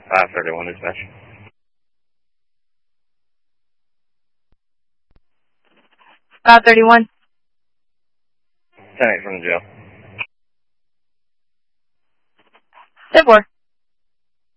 531 dispatch. 531. 10-8 from the jail. 10-4.